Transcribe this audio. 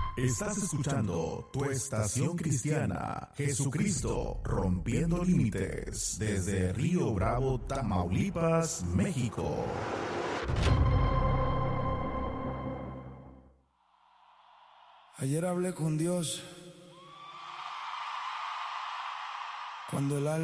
Estás escuchando tu estación cristiana, Jesucristo rompiendo límites, desde Río Bravo, Tamaulipas, México. Ayer hablé con Dios cuando el alma